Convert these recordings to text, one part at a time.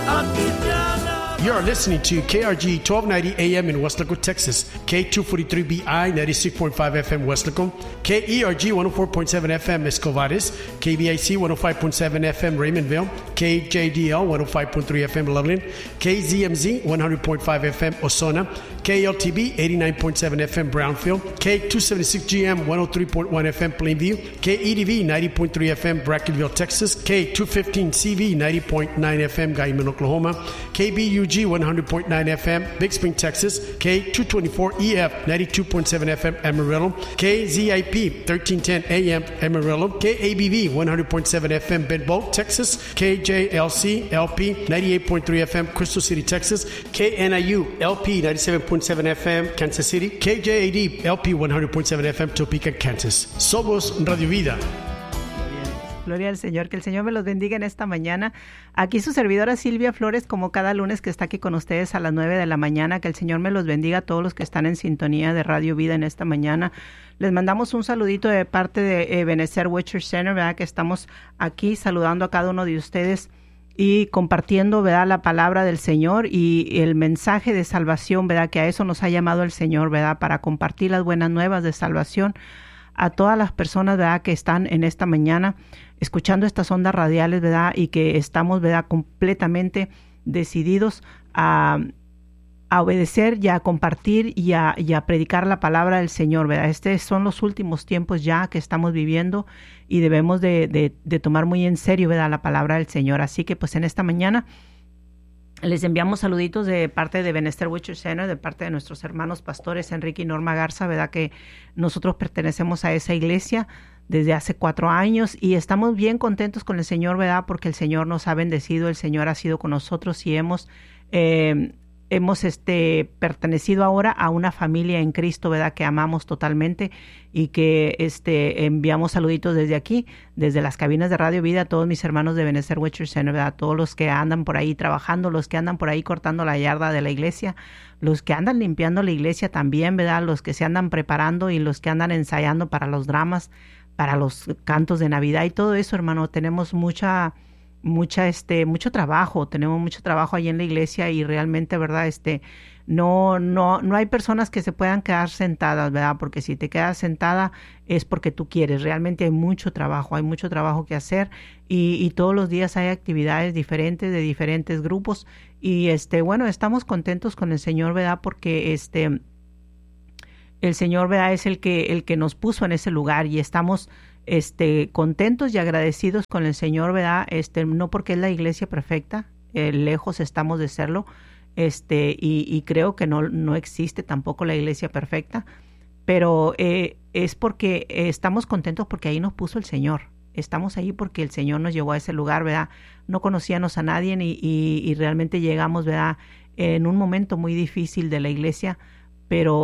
You are listening to KRG 1290 AM in Westlaco, Texas, K243BI 96.5 FM Westlaco, KERG 104.7 FM Escovares, KBIC 105.7 FM Raymondville, KJDL 105.3 FM Loveland, KZMZ 100.5 FM Osona, KLTB 89.7 FM Brownfield, K276GM 103.1 FM Plainview, KEDV 90.3 FM Brackenville, Texas, K215CV 90.9 FM Guyman, Oklahoma, KBUG 100.9 FM Big Spring, Texas, K224EF 92.7 FM Amarillo, KZIP 1310 AM Amarillo, KABV 100.7 FM Bedboe, Texas, KJLC LP 98.3 FM Crystal City, Texas, KNIU LP 97.7 FM Kansas City, KJAD LP 100.7 FM Topeka, Kansas. Somos Radio Vida. Gloria al Señor, que el Señor me los bendiga en esta mañana. Aquí su servidora Silvia Flores, como cada lunes que está aquí con ustedes a las 9 de la mañana, que el Señor me los bendiga a todos los que están en sintonía de Radio Vida en esta mañana. Les mandamos un saludito de parte de Ebenezer Witcher Center, ¿verdad? Que estamos aquí saludando a cada uno de ustedes y compartiendo, ¿verdad?, la palabra del Señor y el mensaje de salvación, ¿verdad?, que a eso nos ha llamado el Señor, ¿verdad?, para compartir las buenas nuevas de salvación a todas las personas, ¿verdad?, que están en esta mañana escuchando estas ondas radiales, ¿verdad?, y que estamos, ¿verdad?, completamente decididos a obedecer y a compartir y a predicar la palabra del Señor, ¿verdad? Estos son los últimos tiempos ya que estamos viviendo y debemos de tomar muy en serio, ¿verdad?, la palabra del Señor. Así que pues en esta mañana les enviamos saluditos de parte de Ebenezer Witcher Center, de parte de nuestros hermanos pastores Enrique y Norma Garza, ¿verdad?, que nosotros pertenecemos a esa iglesia desde hace 4 años y estamos bien contentos con el Señor, ¿verdad?, porque el Señor nos ha bendecido, el Señor ha sido con nosotros y hemos pertenecido ahora a una familia en Cristo, ¿verdad?, que amamos totalmente y que enviamos saluditos desde aquí, desde las cabinas de Radio Vida, a todos mis hermanos de Ebenezer Witcher Center, ¿verdad?, todos los que andan por ahí trabajando, los que andan por ahí cortando la yarda de la iglesia, los que andan limpiando la iglesia también, ¿verdad?, los que se andan preparando y los que andan ensayando para los dramas, para los cantos de Navidad y todo eso, hermano. Tenemos mucho trabajo, tenemos mucho trabajo ahí en la iglesia y realmente, ¿verdad?, no hay personas que se puedan quedar sentadas, ¿verdad?, porque si te quedas sentada es porque tú quieres. Realmente hay mucho trabajo que hacer y todos los días hay actividades diferentes de diferentes grupos y bueno, estamos contentos con el Señor, ¿verdad?, porque el Señor, ¿verdad?, es el que nos puso en ese lugar y estamos contentos y agradecidos con el Señor, ¿verdad? No porque es la iglesia perfecta, lejos estamos de serlo, y creo que no existe tampoco la iglesia perfecta, pero es porque estamos contentos porque ahí nos puso el Señor. Estamos ahí porque el Señor nos llevó a ese lugar, ¿verdad? No conocíamos a nadie y realmente llegamos, ¿verdad?, en un momento muy difícil de la iglesia, pero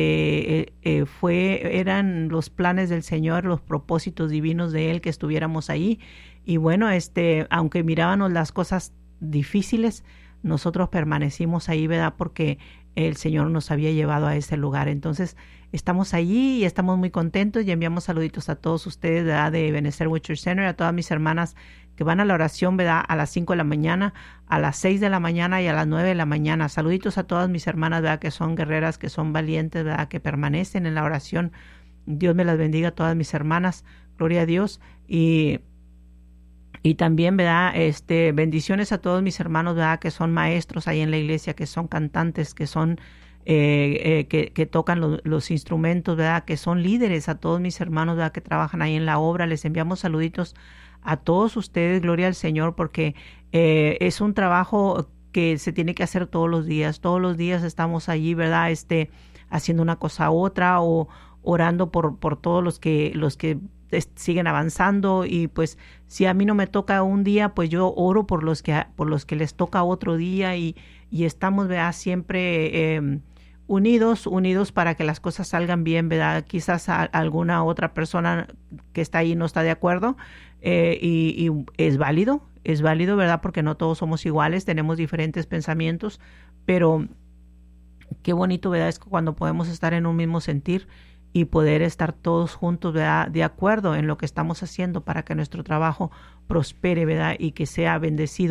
eran los planes del Señor, los propósitos divinos de Él que estuviéramos ahí. Y bueno, aunque mirábamos las cosas difíciles, nosotros permanecimos ahí, ¿verdad?, porque el Señor nos había llevado a ese lugar. Entonces, estamos allí y estamos muy contentos y enviamos saluditos a todos ustedes, ¿verdad?, de Ebenezer Witcher Center, a todas mis hermanas que van a la oración, ¿verdad?, a las 5 de la mañana, a las 6 de la mañana y a las 9 de la mañana. Saluditos a todas mis hermanas, ¿verdad?, que son guerreras, que son valientes, ¿verdad?, que permanecen en la oración. Dios me las bendiga a todas mis hermanas, gloria a Dios. Y también, ¿verdad?, bendiciones a todos mis hermanos, ¿verdad?, que son maestros ahí en la iglesia, que son cantantes, que son que tocan los instrumentos, ¿verdad?, que son líderes, a todos mis hermanos, ¿verdad?, que trabajan ahí en la obra. Les enviamos saluditos a todos ustedes, gloria al Señor, porque es un trabajo que se tiene que hacer todos los días estamos allí, ¿verdad?, haciendo una cosa u otra o orando por todos los que siguen avanzando. Y pues si a mí no me toca un día, pues yo oro por los que les toca otro día y estamos, ¿verdad?, siempre unidos para que las cosas salgan bien, ¿verdad? Quizás alguna otra persona que está ahí no está de acuerdo, y es válido, ¿verdad?, porque no todos somos iguales, tenemos diferentes pensamientos, pero qué bonito, ¿verdad?, es cuando podemos estar en un mismo sentir y poder estar todos juntos, ¿verdad?, de acuerdo en lo que estamos haciendo para que nuestro trabajo prospere, ¿verdad?, y que sea bendecido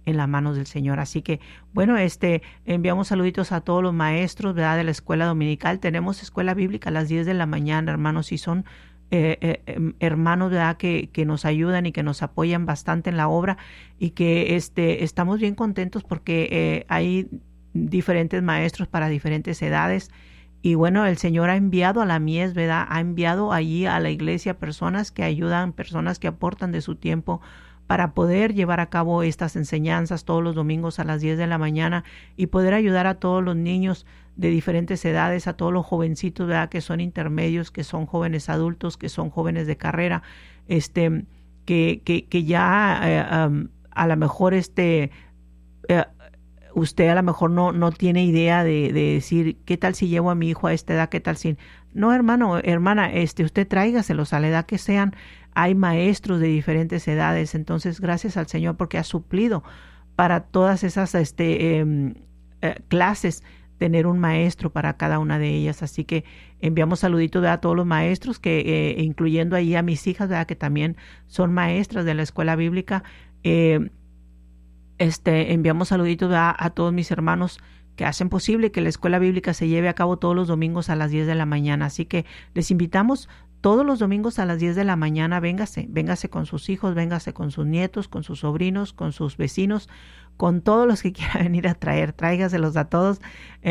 en las manos del Señor. Así que, bueno, enviamos saluditos a todos los maestros, ¿verdad?, de la escuela dominical. Tenemos escuela bíblica a las 10 de la mañana, hermanos, y son hermanos, ¿verdad?, que nos ayudan y que nos apoyan bastante en la obra, y que estamos bien contentos porque hay diferentes maestros para diferentes edades. Y bueno, el Señor ha enviado a la mies, ¿verdad?, ha enviado allí a la iglesia personas que ayudan, personas que aportan de su tiempo para poder llevar a cabo estas enseñanzas todos los domingos a las 10 de la mañana y poder ayudar a todos los niños de diferentes edades, a todos los jovencitos, ¿verdad?, que son intermedios, que son jóvenes adultos, que son jóvenes de carrera, que ya a lo mejor usted a lo mejor no tiene idea de decir, ¿qué tal si llevo a mi hijo a esta edad? ¿Qué tal si...? No, hermano, hermana, usted tráigaselos a la edad que sean. Hay maestros de diferentes edades, entonces gracias al Señor porque ha suplido para todas esas clases, tener un maestro para cada una de ellas. Así que enviamos saluditos, ¿verdad?, a todos los maestros, que incluyendo ahí a mis hijas, ¿verdad?, que también son maestras de la escuela bíblica. Enviamos saluditos, ¿verdad?, a todos mis hermanos que hacen posible que la escuela bíblica se lleve a cabo todos los domingos a las 10 de la mañana. Así que les invitamos todos los domingos a las 10 de la mañana. Véngase con sus hijos, véngase con sus nietos, con sus sobrinos, con sus vecinos, con todos los que quieran venir a traer, tráigaselos a todos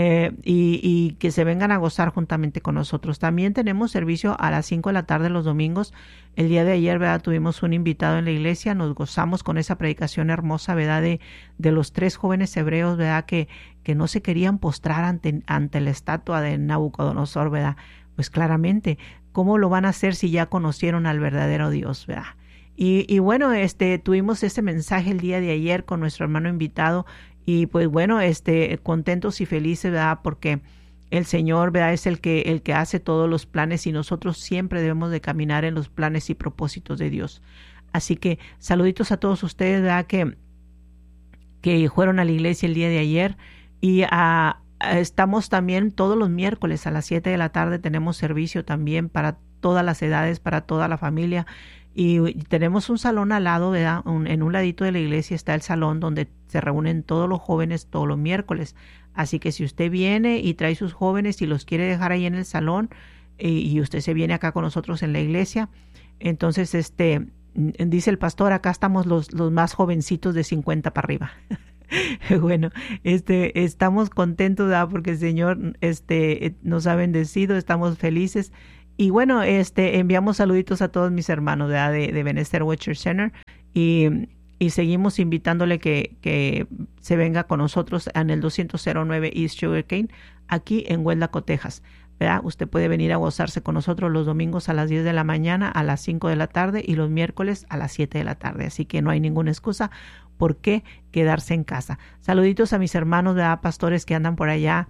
y que se vengan a gozar juntamente con nosotros. También tenemos servicio a las 5 de la tarde los domingos. El día de ayer, ¿verdad?, tuvimos un invitado en la iglesia, nos gozamos con esa predicación hermosa, ¿verdad?, de los 3 jóvenes hebreos, ¿verdad?, que no se querían postrar ante la estatua de Nabucodonosor, ¿verdad? Pues claramente, ¿cómo lo van a hacer si ya conocieron al verdadero Dios, ¿verdad? Y bueno, tuvimos ese mensaje el día de ayer con nuestro hermano invitado y pues bueno, contentos y felices, ¿verdad? Porque el Señor, ¿verdad?, es el que hace todos los planes y nosotros siempre debemos de caminar en los planes y propósitos de Dios. Así que saluditos a todos ustedes, ¿verdad?, que fueron a la iglesia el día de ayer y estamos también todos los miércoles a las 7 de la tarde, tenemos servicio también para todas las edades, para toda la familia. Y tenemos un salón al lado, ¿verdad? En un ladito de la iglesia está el salón donde se reúnen todos los jóvenes todos los miércoles. Así que si usted viene y trae sus jóvenes y los quiere dejar ahí en el salón y usted se viene acá con nosotros en la iglesia, entonces dice el pastor, acá estamos los más jovencitos de 50 para arriba. Bueno, estamos contentos, ¿verdad?, porque el Señor nos ha bendecido, estamos felices. Y bueno, enviamos saluditos a todos mis hermanos, ¿verdad?, de Bethesda Witcher Center y seguimos invitándole que se venga con nosotros en el 209 East Sugarcane, aquí en Hueldaco, Texas, ¿verdad? Usted puede venir a gozarse con nosotros los domingos a las 10 de la mañana, a las 5 de la tarde y los miércoles a las 7 de la tarde. Así que no hay ninguna excusa por qué quedarse en casa. Saluditos a mis hermanos, ¿verdad?, pastores que andan por allá,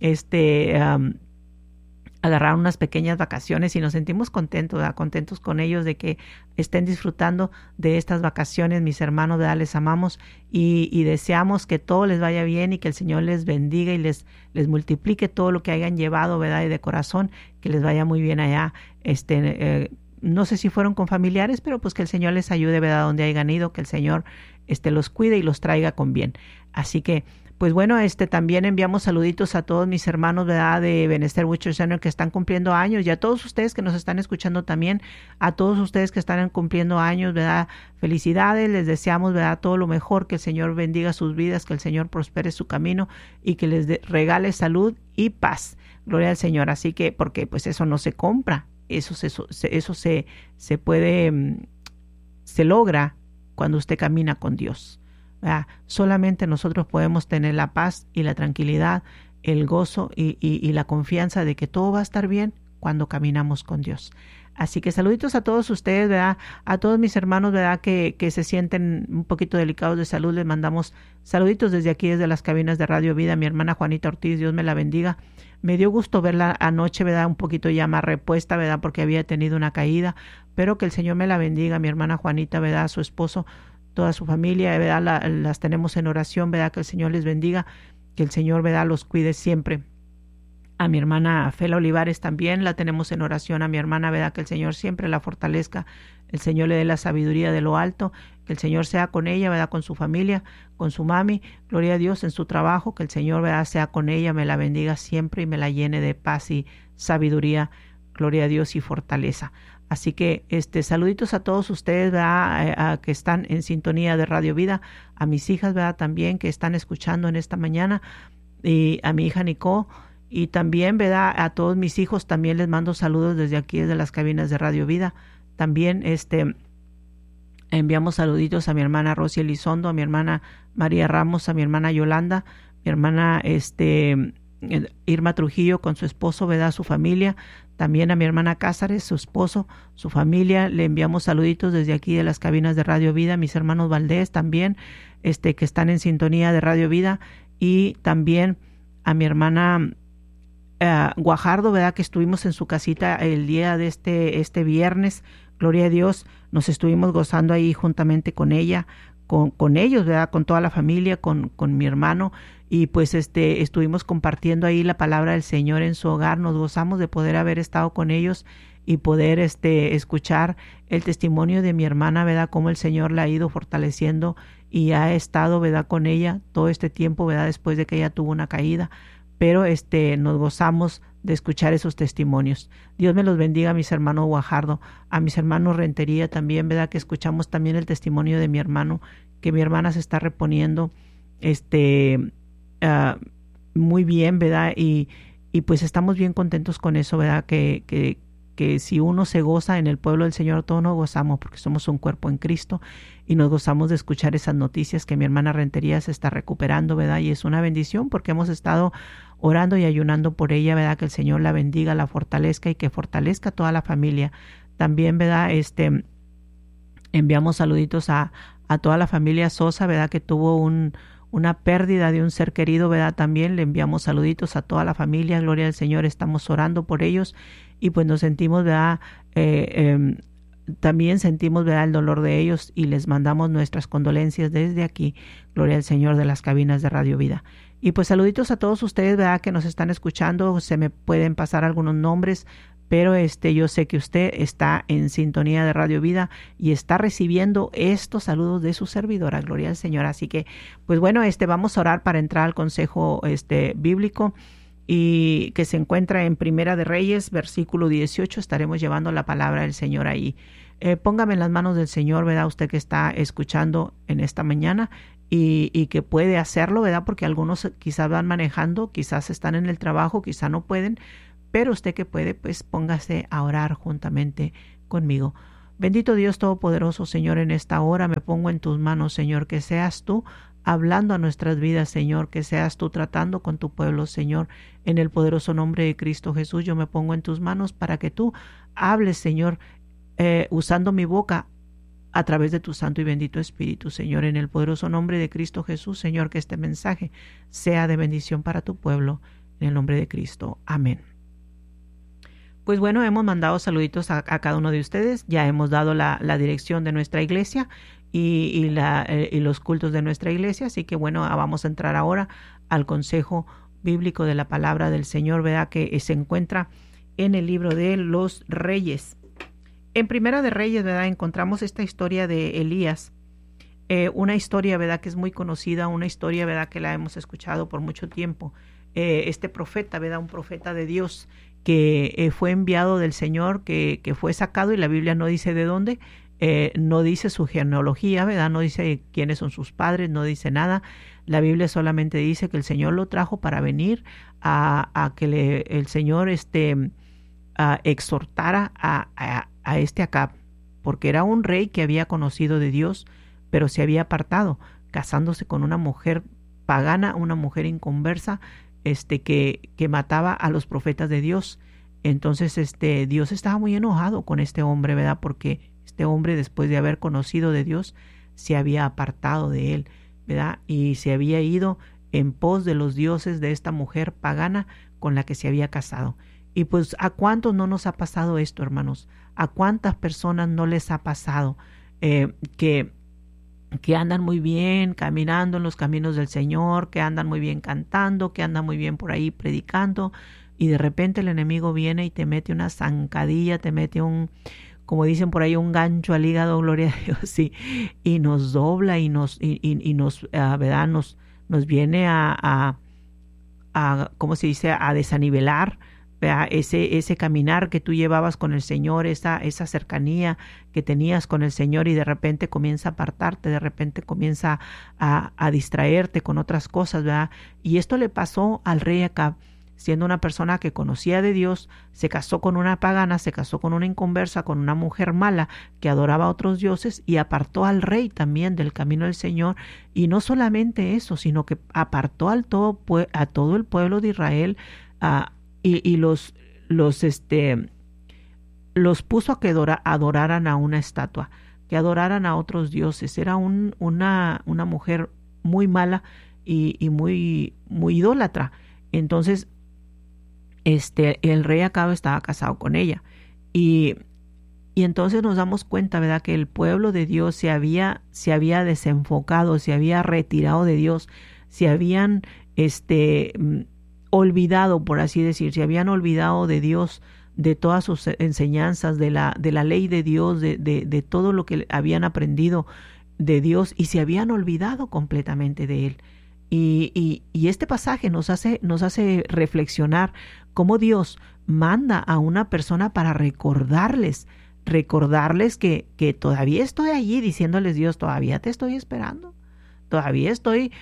agarraron unas pequeñas vacaciones y nos sentimos contentos, ¿verdad?, contentos con ellos de que estén disfrutando de estas vacaciones. Mis hermanos, ¿verdad?, les amamos y deseamos que todo les vaya bien y que el Señor les bendiga y les multiplique todo lo que hayan llevado, ¿verdad?, y de corazón, que les vaya muy bien allá. No sé si fueron con familiares, pero pues que el Señor les ayude, ¿verdad?, donde hayan ido, que el Señor los cuide y los traiga con bien. Así que pues bueno, también enviamos saluditos a todos mis hermanos, ¿verdad?, de Bethesda Witcher Center que están cumpliendo años, y a todos ustedes que nos están escuchando también, a todos ustedes que están cumpliendo años, ¿verdad? Felicidades, les deseamos, ¿verdad?, todo lo mejor, que el Señor bendiga sus vidas, que el Señor prospere su camino y que les regale salud y paz. Gloria al Señor. Así que, porque pues eso no se compra, eso se puede, se logra cuando usted camina con Dios. Solamente nosotros podemos tener la paz y la tranquilidad, el gozo y la confianza de que todo va a estar bien cuando caminamos con Dios. Así que saluditos a todos ustedes, ¿verdad?, a todos mis hermanos, ¿verdad?, que se sienten un poquito delicados de salud. Les mandamos saluditos desde aquí, desde las cabinas de Radio Vida. Mi hermana Juanita Ortiz, Dios me la bendiga. Me dio gusto verla anoche, ¿verdad?, un poquito ya más repuesta, ¿verdad?, porque había tenido una caída, pero que el Señor me la bendiga. Mi hermana Juanita, ¿verdad?, su esposo, toda su familia, ¿verdad?, las tenemos en oración, ¿verdad?, que el Señor les bendiga, que el Señor, ¿verdad?, los cuide siempre. A mi hermana Fela Olivares también la tenemos en oración, a mi hermana, ¿verdad?, que el Señor siempre la fortalezca el Señor le dé la sabiduría de lo alto, que el Señor sea con ella, ¿verdad? Con su familia, con su mami, gloria a Dios, en su trabajo, que el Señor, ¿verdad? Sea con ella, me la bendiga siempre y me la llene de paz y sabiduría, gloria a Dios, y fortaleza. Así que saluditos a todos ustedes, ¿verdad? Que están en sintonía de Radio Vida, a mis hijas, ¿verdad? También que están escuchando en esta mañana, y a mi hija Nicole, y también, ¿verdad? A todos mis hijos también les mando saludos desde aquí, desde las cabinas de Radio Vida. También enviamos saluditos a mi hermana Rosy Elizondo, a mi hermana María Ramos, a mi hermana Yolanda, mi hermana Irma Trujillo con su esposo, ¿verdad? Su familia, también a mi hermana Cázares, su esposo, su familia. Le enviamos saluditos desde aquí de las cabinas de Radio Vida, mis hermanos Valdés también, que están en sintonía de Radio Vida, y también a mi hermana Guajardo, ¿verdad? Que estuvimos en su casita el día de este viernes, gloria a Dios, nos estuvimos gozando ahí juntamente con ella, con ellos, ¿verdad? Con toda la familia, con mi hermano, y pues estuvimos compartiendo ahí la palabra del Señor en su hogar. Nos gozamos de poder haber estado con ellos y poder escuchar el testimonio de mi hermana, ¿verdad? Cómo el Señor la ha ido fortaleciendo y ha estado, ¿verdad? Con ella todo este tiempo, ¿verdad? Después de que ella tuvo una caída, pero nos gozamos de escuchar esos testimonios. Dios me los bendiga a mis hermanos Guajardo, a mis hermanos Rentería también, ¿verdad? Que escuchamos también el testimonio de mi hermano, que mi hermana se está reponiendo muy bien, ¿verdad? Y pues estamos bien contentos con eso, ¿verdad? Que si uno se goza en el pueblo del Señor, todos nos gozamos porque somos un cuerpo en Cristo, y nos gozamos de escuchar esas noticias que mi hermana Rentería se está recuperando, ¿verdad? Y es una bendición porque hemos estado orando y ayunando por ella, ¿verdad? Que el Señor la bendiga, la fortalezca y que fortalezca a toda la familia. También, ¿verdad? Enviamos saluditos a toda la familia Sosa, ¿verdad? Que tuvo una pérdida de un ser querido, ¿verdad? También le enviamos saluditos a toda la familia, gloria al Señor, estamos orando por ellos, y pues nos sentimos, ¿verdad? También sentimos, ¿verdad? El dolor de ellos, y les mandamos nuestras condolencias desde aquí, gloria al Señor, de las cabinas de Radio Vida. Y pues saluditos a todos ustedes, ¿verdad? Que nos están escuchando. Se me pueden pasar algunos nombres, pero yo sé que usted está en sintonía de Radio Vida y está recibiendo estos saludos de su servidora, gloria al Señor. Así que, pues bueno, vamos a orar para entrar al consejo bíblico, y que se encuentra en Primera de Reyes, versículo 18. Estaremos llevando la palabra del Señor ahí. Póngame en las manos del Señor, ¿verdad? Usted que está escuchando en esta mañana y que puede hacerlo, ¿verdad? Porque algunos quizás van manejando, quizás están en el trabajo, quizás no pueden, pero usted que puede, pues póngase a orar juntamente conmigo. Bendito Dios Todopoderoso, Señor, en esta hora me pongo en tus manos, Señor, que seas tú hablando a nuestras vidas, Señor, que seas tú tratando con tu pueblo, Señor, en el poderoso nombre de Cristo Jesús. Yo me pongo en tus manos para que tú hables, Señor, usando mi boca a través de tu santo y bendito Espíritu, Señor, en el poderoso nombre de Cristo Jesús, Señor, que este mensaje sea de bendición para tu pueblo, en el nombre de Cristo. Amén. Pues bueno, hemos mandado saluditos a cada uno de ustedes, ya hemos dado la dirección de nuestra iglesia y los cultos de nuestra iglesia, así que bueno, vamos a entrar ahora al consejo bíblico de la palabra del Señor, ¿verdad? Que se encuentra en el libro de los Reyes. En Primera de Reyes, ¿verdad? Encontramos esta historia de Elías, una historia, ¿verdad? Que es muy conocida, una historia, ¿verdad? Que la hemos escuchado por mucho tiempo. Este profeta, ¿verdad? Un profeta de Dios que fue enviado del Señor, que fue sacado, y la Biblia no dice de dónde, no dice su genealogía, ¿verdad? No dice quiénes son sus padres, no dice nada. La Biblia solamente dice que el Señor lo trajo para venir a que el Señor exhortara a Acab, porque era un rey que había conocido de Dios, pero se había apartado, casándose con una mujer pagana, una mujer inconversa, que mataba a los profetas de Dios. Entonces Dios estaba muy enojado con este hombre, ¿verdad? Porque este hombre, después de haber conocido de Dios, se había apartado de él, ¿verdad? Y se había ido en pos de los dioses de esta mujer pagana con la que se había casado. Y pues, ¿a cuántos no nos ha pasado esto, hermanos? ¿A cuántas personas no les ha pasado que andan muy bien caminando en los caminos del Señor, que andan muy bien cantando, que andan muy bien por ahí predicando, y de repente el enemigo viene y te mete una zancadilla, te mete como dicen por ahí, un gancho al hígado, gloria a Dios, y nos dobla y nos ¿verdad? Nos viene a ¿cómo se dice? A desanivelar, ¿verdad? Ese caminar que tú llevabas con el Señor, esa cercanía que tenías con el Señor, y de repente comienza a apartarte, de repente comienza a distraerte con otras cosas, ¿verdad? Y esto le pasó al rey Acab. Siendo una persona que conocía de Dios, se casó con una pagana, se casó con una inconversa, con una mujer mala que adoraba a otros dioses, y apartó al rey también del camino del Señor. Y no solamente eso, sino que apartó a todo el pueblo de Israel, y los puso a que adoraran a una estatua, que adoraran a otros dioses. Era una mujer muy mala y muy, muy idólatra. Entonces, el rey Acab estaba casado con ella, y entonces nos damos cuenta, ¿verdad?, que el pueblo de Dios se había desenfocado, se había retirado de Dios, se habían olvidado, por así decir, se habían olvidado de Dios, de todas sus enseñanzas, de la ley de Dios, de todo lo que habían aprendido de Dios, y se habían olvidado completamente de Él. Y este pasaje nos hace reflexionar cómo Dios manda a una persona para recordarles que todavía estoy allí, diciéndoles: Dios, todavía te estoy esperando, todavía estoy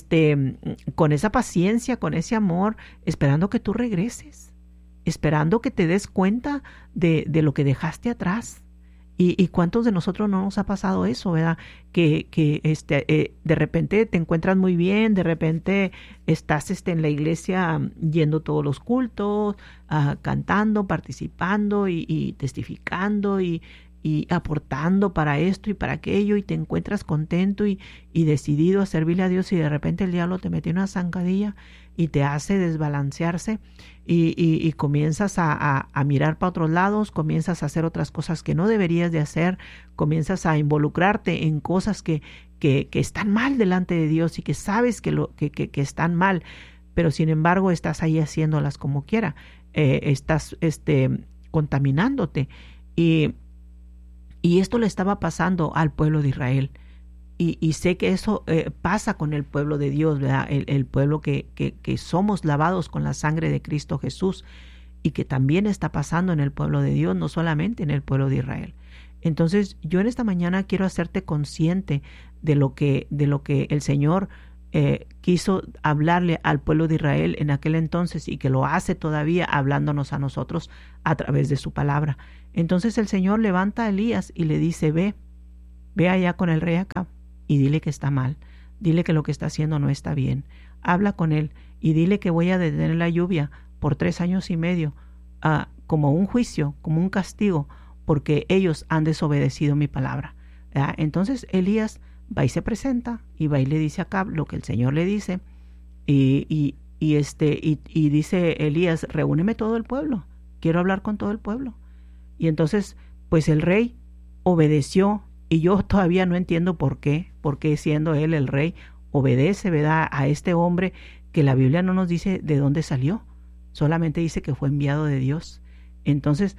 con esa paciencia, con ese amor, esperando que tú regreses, esperando que te des cuenta de lo que dejaste atrás. ¿Y cuántos de nosotros no nos ha pasado eso, verdad? Que de repente te encuentras muy bien, de repente estás en la iglesia yendo todos los cultos, cantando, participando y testificando y aportando para esto y para aquello, y te encuentras contento y decidido a servirle a Dios, y de repente el diablo te mete una zancadilla y te hace desbalancearse, y comienzas a mirar para otros lados, comienzas a hacer otras cosas que no deberías de hacer, comienzas a involucrarte en cosas que están mal delante de Dios y que sabes que están mal, pero sin embargo estás ahí haciéndolas como quiera, estás contaminándote, y esto le estaba pasando al pueblo de Israel. Y sé que eso pasa con el pueblo de Dios, ¿verdad? El pueblo que somos lavados con la sangre de Cristo Jesús, y que también está pasando en el pueblo de Dios, no solamente en el pueblo de Israel. Entonces, yo en esta mañana quiero hacerte consciente de lo que el Señor quiso hablarle al pueblo de Israel en aquel entonces, y que lo hace todavía hablándonos a nosotros a través de su palabra. Entonces el Señor levanta a Elías y le dice: ve allá con el rey Acab y dile que está mal, dile que lo que está haciendo no está bien, habla con él y dile que voy a detener la lluvia por 3 años y medio, como un juicio, como un castigo, porque ellos han desobedecido mi palabra. Entonces Elías va y se presenta, y va y le dice a Acab lo que el Señor le dice, y dice Elías: reúneme todo el pueblo, quiero hablar con todo el pueblo. Y entonces pues el rey obedeció, y yo todavía no entiendo por qué siendo él el rey obedece, ¿verdad?, a este hombre que la Biblia no nos dice de dónde salió, solamente dice que fue enviado de Dios. Entonces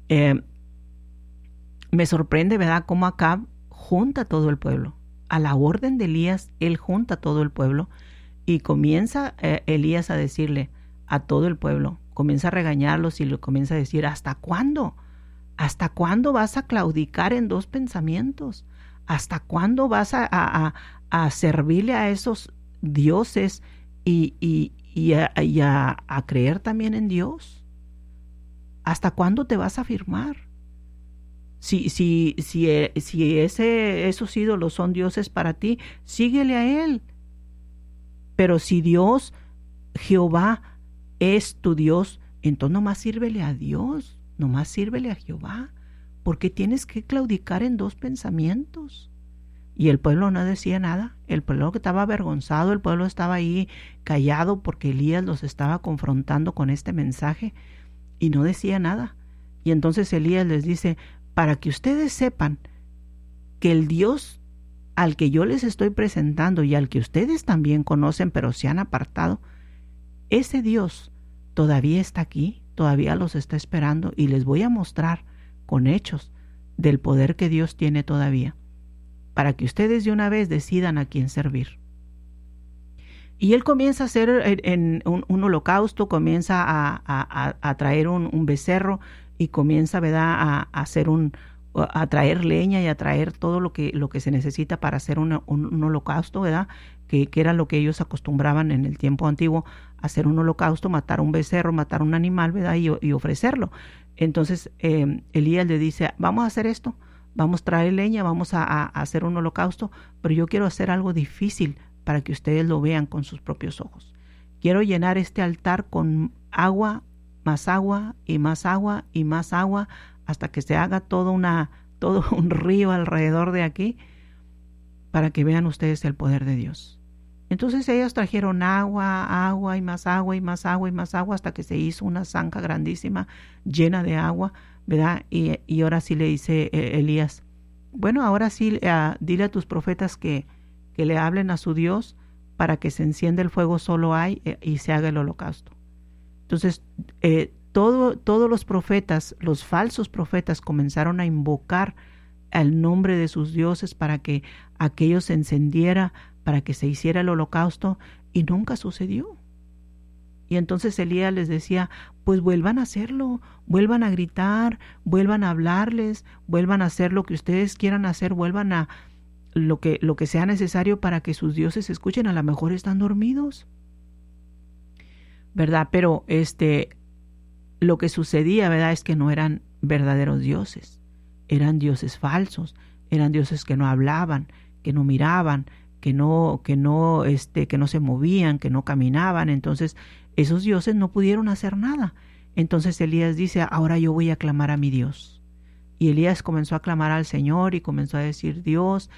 me sorprende, ¿verdad?, cómo Acab junta todo el pueblo. A la orden de Elías, él junta todo el pueblo, y comienza Elías a decirle a todo el pueblo, comienza a regañarlos y le comienza a decir: ¿hasta cuándo? ¿Hasta cuándo vas a claudicar en 2 pensamientos? ¿Hasta cuándo vas a servirle a esos dioses y a creer también en Dios? ¿Hasta cuándo te vas a afirmar? Si esos ídolos son dioses para ti, síguele a él. Pero si Dios, Jehová, es tu Dios, entonces nomás sírvele a Dios. Nomás sírvele a Jehová, porque tienes que claudicar en 2 pensamientos. Y el pueblo no decía nada, el pueblo que estaba avergonzado, el pueblo estaba ahí callado porque Elías los estaba confrontando con este mensaje, y no decía nada. Y entonces Elías les dice: para que ustedes sepan que el Dios al que yo les estoy presentando y al que ustedes también conocen pero se han apartado, ese Dios todavía está aquí, todavía los está esperando, y les voy a mostrar con hechos del poder que Dios tiene todavía, para que ustedes de una vez decidan a quién servir. Y él comienza a hacer un holocausto, comienza a traer un becerro y comienza, ¿verdad?, a traer leña y a traer todo lo que se necesita para hacer un holocausto, ¿verdad?, que era lo que ellos acostumbraban en el tiempo antiguo, hacer un holocausto, matar un becerro, matar un animal, ¿verdad?, y ofrecerlo. Entonces Elías le dice, vamos a hacer esto, vamos a traer leña, vamos a hacer un holocausto, pero yo quiero hacer algo difícil para que ustedes lo vean con sus propios ojos. Quiero llenar este altar con agua, más agua y más agua y más agua, hasta que se haga todo un río alrededor de aquí, para que vean ustedes el poder de Dios. Entonces ellos trajeron agua y más agua y más agua y más agua, hasta que se hizo una zanja grandísima llena de agua, ¿verdad? Y ahora sí le dice Elías, bueno, ahora sí dile a tus profetas que le hablen a su Dios para que se encienda el fuego solo hay y se haga el holocausto. Entonces, todos los profetas, los falsos profetas, comenzaron a invocar el nombre de sus dioses para que aquello se encendiera, para que se hiciera el holocausto, y nunca sucedió. Y entonces Elías les decía, pues vuelvan a hacerlo, vuelvan a gritar, vuelvan a hablarles, vuelvan a hacer lo que ustedes quieran hacer, vuelvan a lo que sea necesario para que sus dioses escuchen. A lo mejor están dormidos, ¿verdad? Pero lo que sucedía, ¿verdad?, es que no eran verdaderos dioses, eran dioses falsos, eran dioses que no hablaban, que no miraban, que no se movían, que no caminaban. Entonces esos dioses no pudieron hacer nada. Entonces Elías dice, ahora yo voy a clamar a mi Dios. Y Elías comenzó a clamar al Señor y comenzó a decir, Dios,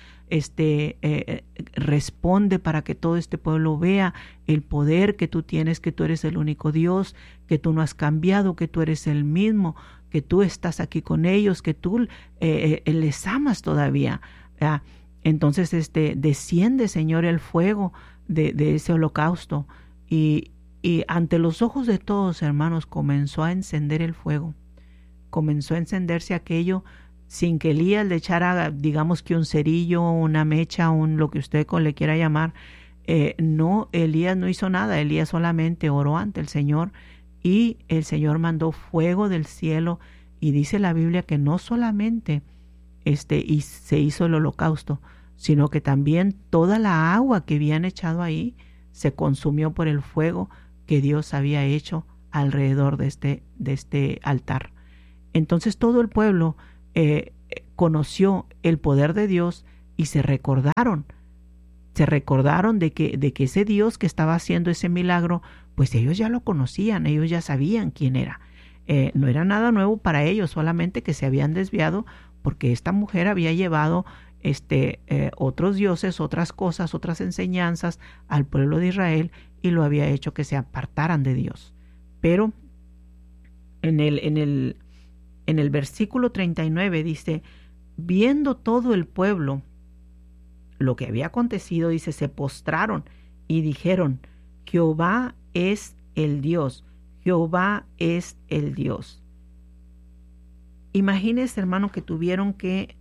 responde para que todo este pueblo vea el poder que tú tienes, que tú eres el único Dios, que tú no has cambiado, que tú eres el mismo, que tú estás aquí con ellos, que tú les amas todavía. Entonces desciende, Señor, el fuego de ese holocausto, y ante los ojos de todos, hermanos, comenzó a encender el fuego. Comenzó a encenderse aquello sin que Elías le echara, digamos que un cerillo, una mecha, lo que usted le quiera llamar. No, Elías no hizo nada. Elías solamente oró ante el Señor, y el Señor mandó fuego del cielo, y dice la Biblia que no solamente y se hizo el holocausto, sino que también toda la agua que habían echado ahí se consumió por el fuego que Dios había hecho alrededor de este altar. Entonces todo el pueblo conoció el poder de Dios y se recordaron de que ese Dios que estaba haciendo ese milagro, pues ellos ya lo conocían, ellos ya sabían quién era. No era nada nuevo para ellos, solamente que se habían desviado porque esta mujer había llevado otros dioses, otras cosas, otras enseñanzas al pueblo de Israel, y lo había hecho que se apartaran de Dios. Pero en el versículo 39 dice, viendo todo el pueblo lo que había acontecido, dice, se postraron y dijeron, Jehová es el Dios, Jehová es el Dios. Imagínense, hermano, que tuvieron que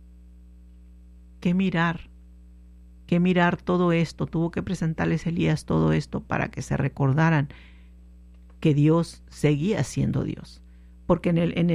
mirar todo esto. Tuvo que presentarles Elías todo esto para que se recordaran que Dios seguía siendo Dios. Porque en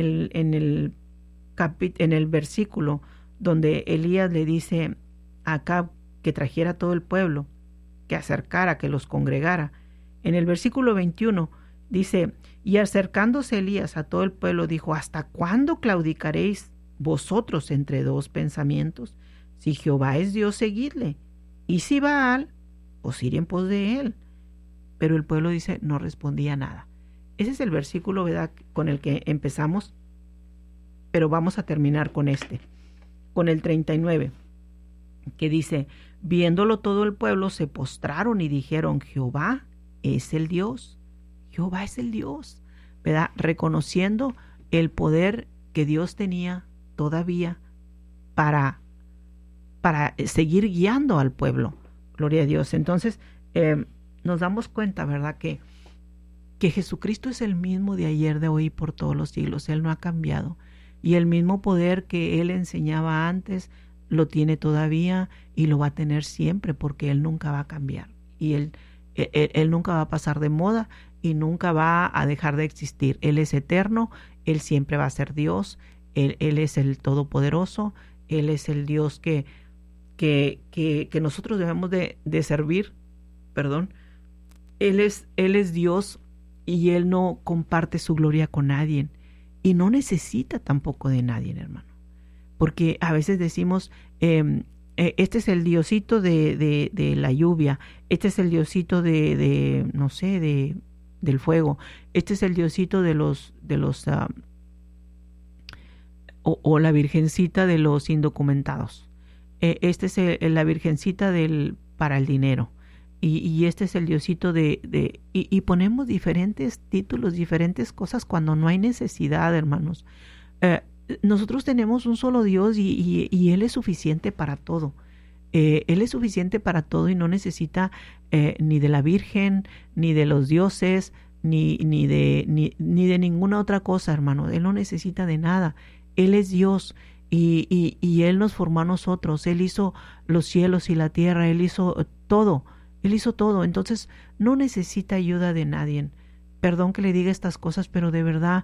el versículo donde Elías le dice a Acab que trajera todo el pueblo, que acercara, que los congregara, en el versículo 21 dice, y acercándose Elías a todo el pueblo dijo, ¿hasta cuándo claudicaréis vosotros entre dos pensamientos? Si Jehová es Dios, seguidle, y si Baal, os ir en pos de él. Pero el pueblo dice, no respondía nada. Ese es el versículo, ¿verdad?, con el que empezamos, pero vamos a terminar con el 39, que dice, viéndolo todo el pueblo se postraron y dijeron, Jehová es el Dios, Jehová es el Dios, ¿verdad?, reconociendo el poder que Dios tenía todavía para seguir guiando al pueblo. Gloria a Dios. Entonces nos damos cuenta, ¿verdad?, que Jesucristo es el mismo de ayer, de hoy y por todos los siglos. Él no ha cambiado. Y el mismo poder que Él enseñaba antes, lo tiene todavía y lo va a tener siempre, porque Él nunca va a cambiar. Y Él nunca va a pasar de moda y nunca va a dejar de existir. Él es eterno, Él siempre va a ser Dios, Él es el Todopoderoso, Él es el Dios que nosotros debemos de servir. Perdón. Él es Dios y Él no comparte su gloria con nadie y no necesita tampoco de nadie, hermano. Porque a veces decimos, este es el diosito de la lluvia, este es el diosito no sé, del fuego, este es el diosito de los o la virgencita de los indocumentados, este es la virgencita para el dinero, y este es el diosito y ponemos diferentes títulos, diferentes cosas cuando no hay necesidad, hermanos. Nosotros tenemos un solo Dios y Él es suficiente para todo. Él es suficiente para todo y no necesita ni de la Virgen, ni de los dioses, ni de ninguna otra cosa, hermano. Él no necesita de nada. Él es Dios y Él nos formó a nosotros. Él hizo los cielos y la tierra. Él hizo todo. Él hizo todo. Entonces no necesita ayuda de nadie. Perdón que le diga estas cosas, pero de verdad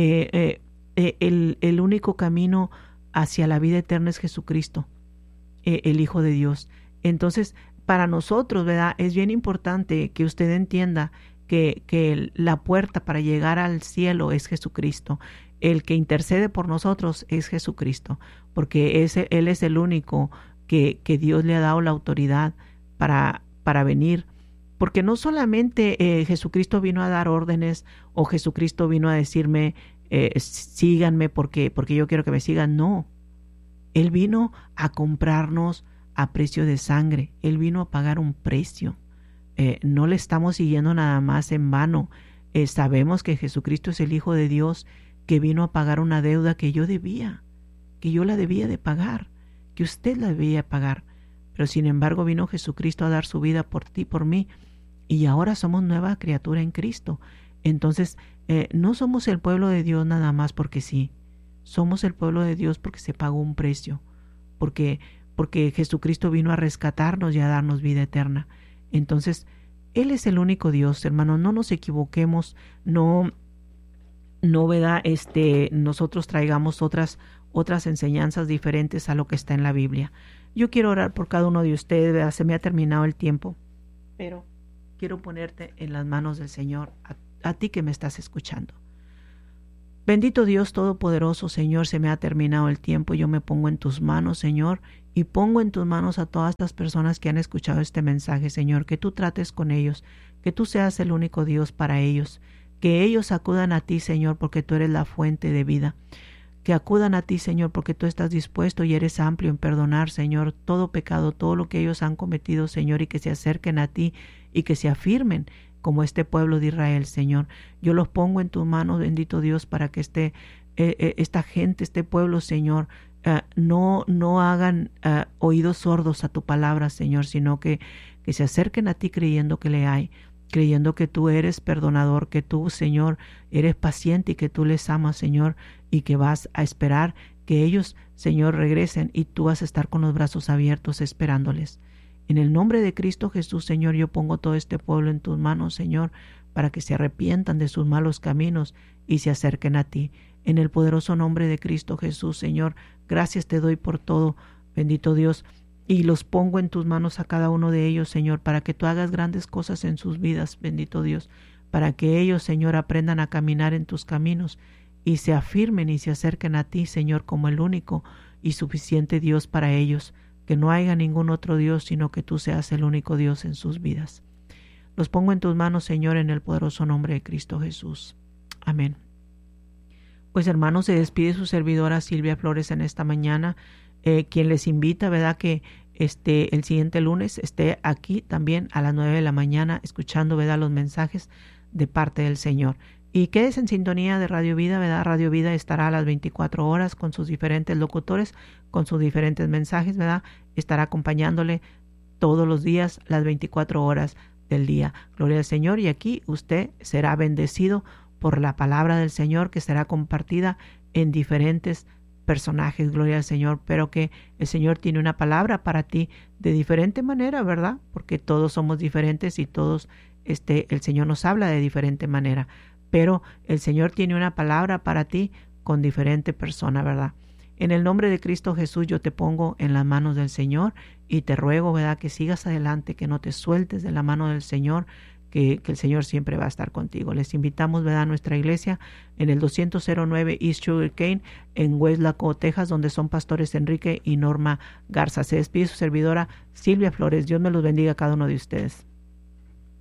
el único camino hacia la vida eterna es Jesucristo, el Hijo de Dios. Entonces, para nosotros, ¿verdad? Es bien importante que usted entienda que la puerta para llegar al cielo es Jesucristo. El que intercede por nosotros es Jesucristo, porque Él es el único que Dios le ha dado la autoridad para venir. Porque no solamente Jesucristo vino a dar órdenes o Jesucristo vino a decirme, síganme porque yo quiero que me sigan. No, Él vino a comprarnos a precio de sangre. Él vino a pagar un precio. No le estamos siguiendo nada más en vano. Sabemos que Jesucristo es el Hijo de Dios que vino a pagar una deuda que yo debía, que yo la debía de pagar, que usted la debía pagar. Pero sin embargo vino Jesucristo a dar su vida por ti, por mí, y ahora somos nueva criatura en Cristo. Entonces, no somos el pueblo de Dios nada más porque sí. Somos el pueblo de Dios porque se pagó un precio, porque Jesucristo vino a rescatarnos y a darnos vida eterna. Entonces, Él es el único Dios, hermano. No nos equivoquemos, no, ¿verdad? Nosotros traigamos otras enseñanzas diferentes a lo que está en la Biblia. Yo quiero orar por cada uno de ustedes, ¿verdad? Se me ha terminado el tiempo, pero quiero ponerte en las manos del Señor, a ti que me estás escuchando. Bendito Dios Todopoderoso, Señor, se me ha terminado el tiempo. Yo me pongo en tus manos, Señor, y pongo en tus manos a todas estas personas que han escuchado este mensaje, Señor, que tú trates con ellos, que tú seas el único Dios para ellos, que ellos acudan a ti, Señor, porque tú eres la fuente de vida, que acudan a ti, Señor, porque tú estás dispuesto y eres amplio en perdonar, Señor, todo pecado, todo lo que ellos han cometido, Señor, y que se acerquen a ti y que se afirmen como este pueblo de Israel, Señor. Yo los pongo en tus manos, bendito Dios, para que esta gente, este pueblo, Señor, no hagan oídos sordos a tu palabra, Señor, sino que se acerquen a ti creyendo que le hay, creyendo que tú eres perdonador, que tú, Señor, eres paciente y que tú les amas, Señor, y que vas a esperar que ellos, Señor, regresen y tú vas a estar con los brazos abiertos esperándoles. En el nombre de Cristo Jesús, Señor, yo pongo todo este pueblo en tus manos, Señor, para que se arrepientan de sus malos caminos y se acerquen a ti. En el poderoso nombre de Cristo Jesús, Señor, gracias te doy por todo, bendito Dios, y los pongo en tus manos a cada uno de ellos, Señor, para que tú hagas grandes cosas en sus vidas, bendito Dios, para que ellos, Señor, aprendan a caminar en tus caminos y se afirmen y se acerquen a ti, Señor, como el único y suficiente Dios para ellos. Que no haya ningún otro Dios, sino que tú seas el único Dios en sus vidas. Los pongo en tus manos, Señor, en el poderoso nombre de Cristo Jesús. Amén. Pues, hermanos, se despide su servidora Silvia Flores en esta mañana, quien les invita, ¿verdad?, que el siguiente lunes esté aquí también a las 9 de la mañana, escuchando, ¿verdad?, los mensajes de parte del Señor. Y quédese en sintonía de Radio Vida, ¿verdad? Radio Vida estará a las 24 horas con sus diferentes locutores, con sus diferentes mensajes, ¿verdad? Estará acompañándole todos los días, las 24 horas del día. Gloria al Señor. Y aquí usted será bendecido por la palabra del Señor que será compartida en diferentes personajes, gloria al Señor, pero que el Señor tiene una palabra para ti de diferente manera, ¿verdad? Porque todos somos diferentes y todos, el Señor nos habla de diferente manera, pero el Señor tiene una palabra para ti con diferente persona, ¿verdad? En el nombre de Cristo Jesús yo te pongo en las manos del Señor y te ruego, ¿verdad?, que sigas adelante, que no te sueltes de la mano del Señor, que el Señor siempre va a estar contigo. Les invitamos, ¿verdad?, a nuestra iglesia en el 209 East Sugar Cane en Weslaco, Texas, donde son pastores Enrique y Norma Garza. Se despide su servidora Silvia Flores. Dios me los bendiga a cada uno de ustedes.